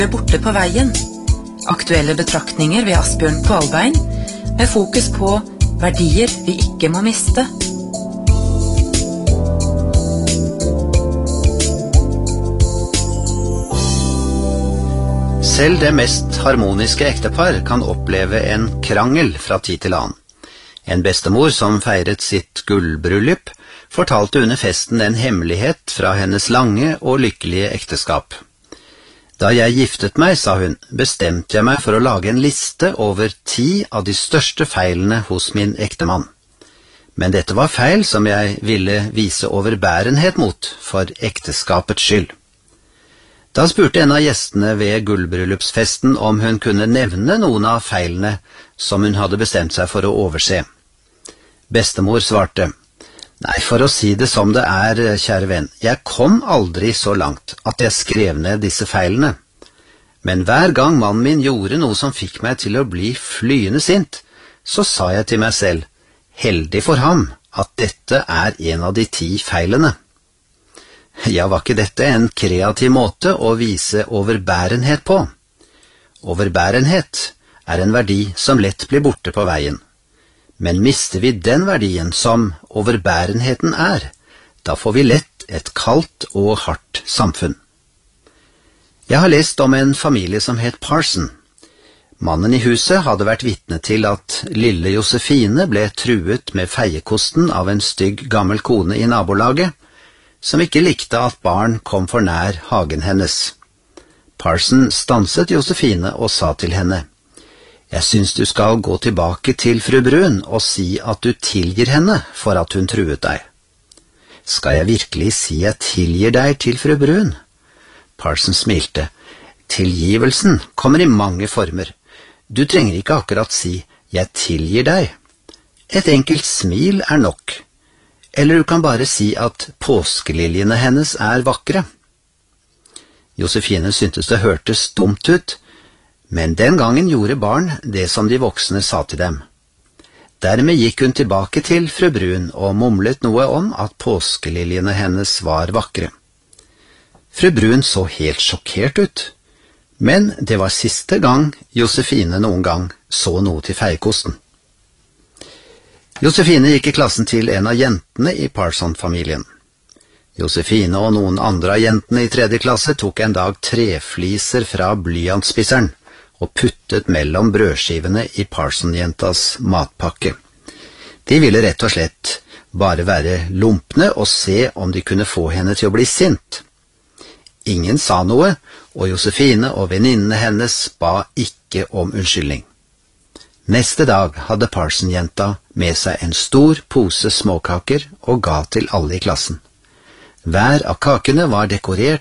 Borte på veien. Aktuelle betraktninger ved Asbjørn Kvalbein, med fokus på verdier vi ikke må miste. Selv det mest harmoniske ektepar kan oppleve en krangel fra tid til annen. En bestemor som feiret sitt gullbryllup, fortalte under festen en hemmelighet fra hennes lange og lykkelige ekteskap. Da jeg giftet meg, sa hun, bestemte jeg meg for å lage en liste over 10 av de største feilene hos min ektemann. Men dette var feil som jeg ville vise overbærenhet mot, for ekteskapets skyld. Da spurte en av gjestene ved gullbryllupsfesten om hun kunne nevne noen av feilene som hun hadde bestemt seg for å overse. Bestemor svarte, «Nei, for å si det som det er, kjære venn, jeg kom aldri så langt at jeg skrev ned disse feilene. Men hver gang mannen min gjorde noe som fikk meg til å bli flyende sint, så sa jeg til meg selv, heldig for ham at dette er en av de 10 feilene. Ja, var ikke dette en kreativ måte å vise overbærenhet på? Overbærenhet er en verdi som lett blir borte på veien. Men mister vi den verdien som overbærenheten er, da får vi lett et kaldt og hardt samfunn. Jeg har lest om en familie som het Parson. Mannen i huset hadde vært vitne til at lille Josefine ble truet med feiekosten av en stygg gammel kone i nabolaget, som ikke likte at barn kom for nær hagen hennes. Parson stanset Josefine og sa til henne, «Jeg synes du skal gå tilbake til fru Brun og si at du tilgir henne for at hun truet deg.» «Skal jeg virkelig si jeg tilgir deg til fru Brun?» Parson smilte. «Tilgivelsen kommer i mange former. Du trenger ikke akkurat si, jeg tilgir deg. Et enkelt smil er nok. Eller du kan bare si at påskeliljene hennes er vakre.» Josefine syntes det hørtes dumt ut, men den gangen gjorde barn det som de voksne sa til dem. Dermed gikk hun tilbake til fru Brun og mumlet noe om at påskeliljene hennes var vakre. Fru Brun så helt sjokkert ut, men det var siste gang Josefine noen gang så noe til feiekosten. Josefine gikk i klassen til en av jentene i Parson-familien. Josefine og noen andre av jentene i 3. klasse tok en dag trefliser fra blyantspisseren og puttet mellom brødskivene i Parson-jentas matpakke. De ville rett og slett bare være lumpne og se om de kunne få henne til å bli sint. Ingen sa noe, og Josefine og venninnene hennes ba ikke om unnskyldning. Neste dag hadde Parson-jenta med seg en stor pose småkaker og ga til alle i klassen. Hver av kakene var dekorert